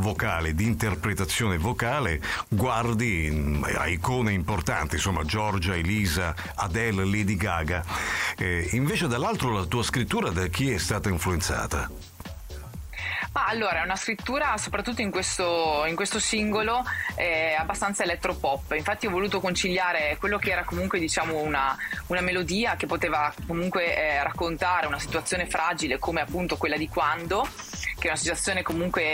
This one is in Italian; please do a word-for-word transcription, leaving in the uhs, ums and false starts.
vocale, di interpretazione vocale, guardi a icone importanti, insomma Giorgia, Elisa, Adele, Lady Gaga. Eh, invece dall'altro la tua scrittura da chi è stata influenzata? Ma allora, è una scrittura, soprattutto in questo, in questo singolo, eh, abbastanza elettropop. Infatti ho voluto conciliare quello che era comunque, diciamo, una, una melodia che poteva comunque eh, raccontare una situazione fragile come appunto quella di Quando, che è una situazione comunque